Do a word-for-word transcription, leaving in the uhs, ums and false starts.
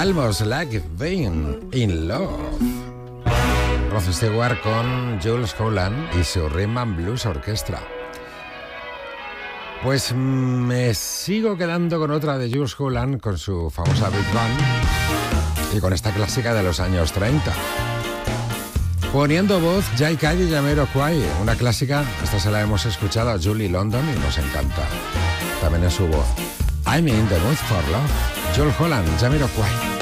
Almost Like Being in Love. Rod Stewart con Jools Holland y su Rhythm and Blues Orchestra. Pues me sigo quedando con otra de Jools Holland, con su famosa Big Band y con esta clásica de los años treinta. Poniendo voz, Jay Kay y Jamiroquai, una clásica, esta se la hemos escuchado a Julie London y nos encanta. También es su voz. I'm in the mood for love. Jools Holland, Jamiroquai.